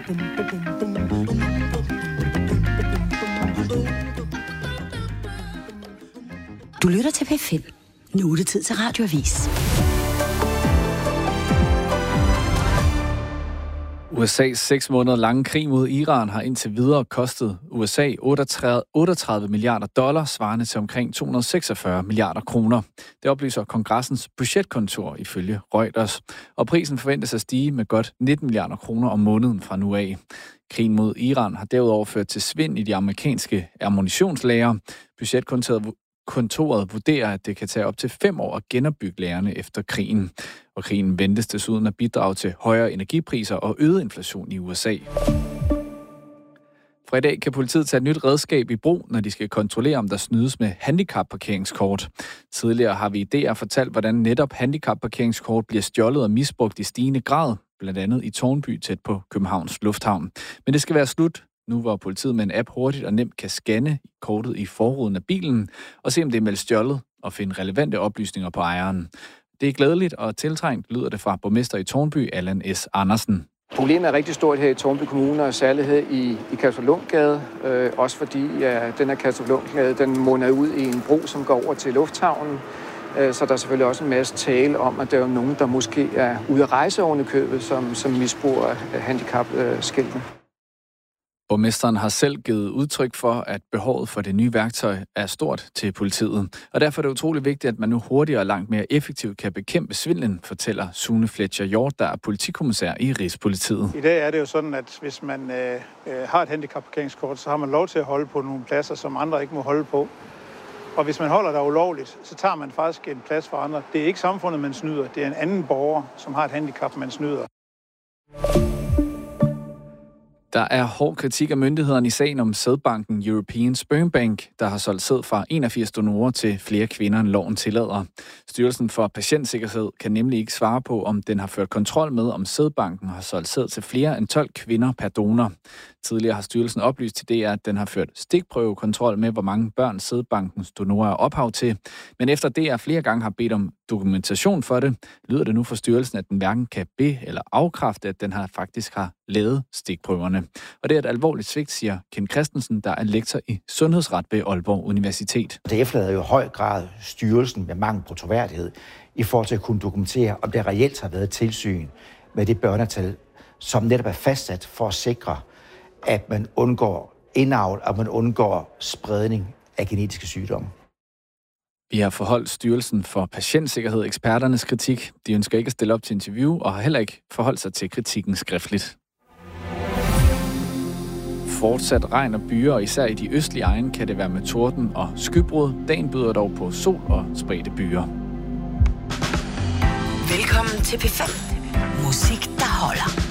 Du lytter til P5. Nu er det tid til Radioavis. USA's 6 måneder lange krig mod Iran har indtil videre kostet USA 38 milliarder $, svarende til omkring 246 milliarder kroner. Det oplyser kongressens budgetkontor ifølge Reuters. Og prisen forventes at stige med godt 19 milliarder kroner om måneden fra nu af. Krigen mod Iran har derudover ført til svind i de amerikanske ammunitionslager. Budgetkontoret vurderer, at det kan tage op til 5 år at genopbygge lagerne efter krigen. Og krigen ventes desuden at bidrage til højere energipriser og øget inflation i USA. Fra i dag kan politiet tage et nyt redskab i brug, når de skal kontrollere, om der snydes med handicapparkeringskort. Tidligere har vi i DR fortalt, hvordan netop handicapparkeringskort bliver stjålet og misbrugt i stigende grad, blandt andet i Tårnby tæt på Københavns Lufthavn. Men det skal være slut nu, hvor politiet med en app hurtigt og nemt kan scanne kortet i forruden af bilen og se, om det er meldt stjålet og finde relevante oplysninger på ejeren. Det er glædeligt og tiltrængt, lyder det fra borgmester i Tårnby, Allan S. Andersen. Problemet er rigtig stort her i Tårnby Kommune, og særligt her i Kastruplundgade. Også fordi den her Kastruplundgade, den munder ud i en bro, som går over til lufthavnen. Så der er selvfølgelig også en masse tale om, at der er nogen, der måske er ude at rejse oven i købet, som misbruger handicapskiltene. Borgmesteren har selv givet udtryk for, at behovet for det nye værktøj er stort til politiet. Og derfor er det utrolig vigtigt, at man nu hurtigere og langt mere effektivt kan bekæmpe svindlen, fortæller Sune Fletcher Hjort, der er politikommissær i Rigspolitiet. I dag er det jo sådan, at hvis man har et handicapparkeringskort, så har man lov til at holde på nogle pladser, som andre ikke må holde på. Og hvis man holder der ulovligt, så tager man faktisk en plads for andre. Det er ikke samfundet, man snyder. Det er en anden borger, som har et handicap, man snyder. Der er hård kritik af myndighederne i sagen om sædbanken European Sperm Bank, der har solgt sæd fra 81 donorer til flere kvinder, end loven tillader. Styrelsen for Patientsikkerhed kan nemlig ikke svare på, om den har ført kontrol med, om sædbanken har solgt sæd til flere end 12 kvinder per donor. Tidligere har styrelsen oplyst til DR, at den har ført stikprøvekontrol med, hvor mange børn sædbankens donorer er ophav til. Men efter DR flere gange har bedt om dokumentation for det, lyder det nu fra styrelsen, at den hverken kan eller afkræfte, at den faktisk har lavet stikprøverne. Og det er et alvorligt svigt, siger Ken Christensen, der er lektor i sundhedsret ved Aalborg Universitet. Det efterlader jo i høj grad styrelsen med mangel på troværdighed i forhold til at kunne dokumentere, om der reelt har været tilsyn med det børnetal, som netop er fastsat for at sikre, at man undgår indavl, og man undgår spredning af genetiske sygdomme. Vi har forholdt Styrelsen for Patientsikkerhed eksperternes kritik. De ønsker ikke at stille op til interview og har heller ikke forholdt sig til kritikken skriftligt. Fortsat regn og byer, og især i de østlige egne kan det være med torden og skybrud. Dagen byder dog på sol og spredte byer. Velkommen til P5. Musik, der holder.